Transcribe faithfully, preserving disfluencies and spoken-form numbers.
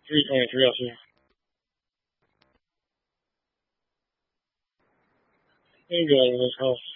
是哎，主要是那个我操。